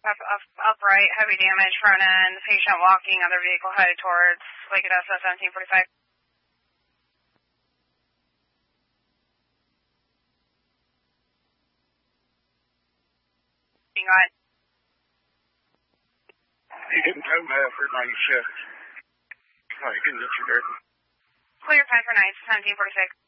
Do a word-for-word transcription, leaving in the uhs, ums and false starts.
Up, up, upright, heavy damage, front end, patient walking, other vehicle headed towards Lake Odessa, seventeen forty-five. Hang on. You can come uh, for night shift. Oh, you can get you there. Clear time for night, seventeen forty-six.